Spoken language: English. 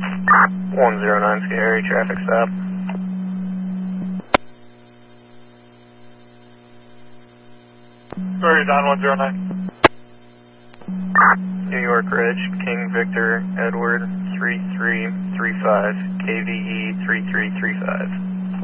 109 Scary, traffic stop. Where are you down 109? New York Ridge, King Victor, Edward 3335, KVE 3335.